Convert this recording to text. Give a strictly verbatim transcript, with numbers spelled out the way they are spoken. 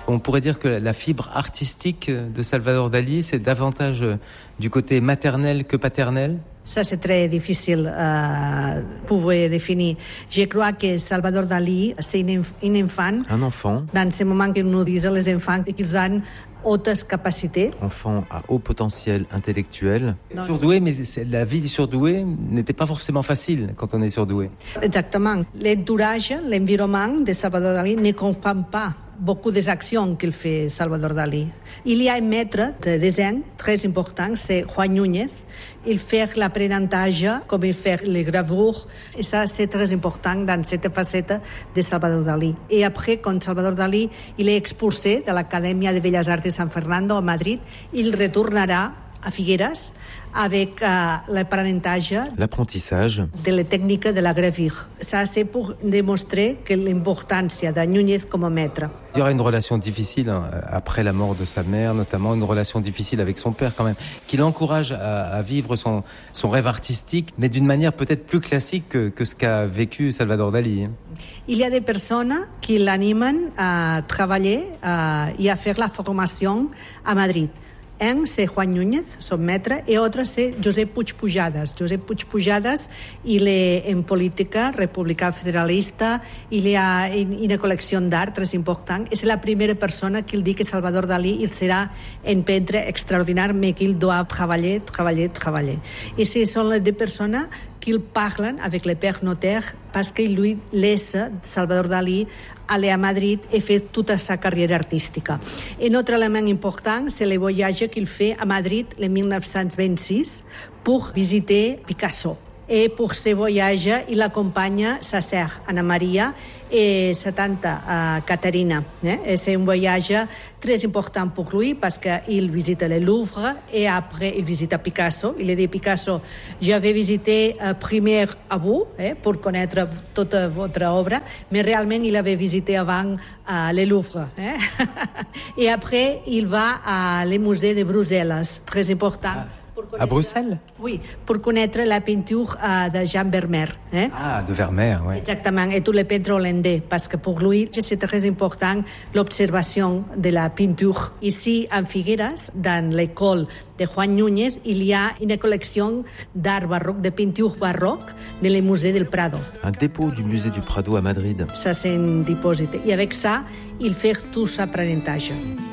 On pourrait dire que la fibre artistique de Salvador Dalí, c'est davantage du côté maternel que paternel. Ça, c'est très difficile à pouvoir définir. Je crois que Salvador Dalí, c'est un enfant. Un enfant. Dans ce moment que nous disons les enfants qu'ils ont hautes capacités. Enfant à haut potentiel intellectuel. Non. Surdoué, mais la vie du surdoué n'était pas forcément facile quand on est surdoué. Exactement. L'entourage, l'environnement de Salvador Dalí ne comprend pas beaucoup des actions qu'il fait Salvador Dalí. Il y a un maître de dessin très important, c'est Juan Núñez. Il fait l'apprentissage, comme il fait les gravures. Et ça, c'est très important dans cette facette de Salvador Dalí. Et après, quand Salvador Dalí il est expulsé de l'Académie de Bellas Arts de San Fernando à Madrid, il retournera à Figueras avec euh, l'apprentissage l'apprentissage de la technique de la gravure. Ça, c'est pour démontrer que l'importance de Núñez comme maître. Il y aura une relation difficile hein, après la mort de sa mère, notamment une relation difficile avec son père quand même, qui l'encourage à, à vivre son, son rêve artistique, mais d'une manière peut-être plus classique que, que ce qu'a vécu Salvador Dalí. Hein. Il y a des personnes qui l'animent à travailler à, et à faire la formation à Madrid. Un, c'est Juan Núñez, son maître, et l'autre, c'est Josep Puig Pujadas. Josep Puig Pujadas, il est en politique républicain fédéralista, il y a une collection d'art très importante, et c'est la première personne qui dit que Salvador Dalí il sera un peintre extraordinaire, mais qu'il doit travailler, travailler, travailler. Et ce sont les deux personnes qui parlent avec le père notaire parce qu'il lui laisse Salvador Dalí aller à Madrid et faire toute sa carrière artistique. Un autre élément important, c'est le voyage qu'il fait à Madrid en dix-neuf cent vingt-six pour visiter Picasso. Et pour ce voyage, il accompagne sa sœur Anna Maria et sa tante uh, Caterina. Eh? C'est un voyage très important pour lui parce qu'il visite le Louvre et après il visite Picasso. Il dit Picasso, j'avais visité uh, première à vous eh, pour connaître toute votre œuvre, mais réellement il avait visité avant uh, le Louvre. Eh? Et après il va à le musée de Bruxelles, très important. Ah. À Bruxelles? Oui, pour connaître la peinture uh, de Jean Vermeer. Eh? Ah, de Vermeer, oui. Exactement, et tous les peintres hollandais, parce que pour lui, c'est très important l'observation de la peinture. Ici, en Figueras, dans l'école de Juan Núñez, il y a une collection d'art baroque, de peinture baroque, dans le musée del Prado. Un dépôt du musée du Prado à Madrid. Ça, c'est un dépôt. Et avec ça, il fait tout son apprentissage.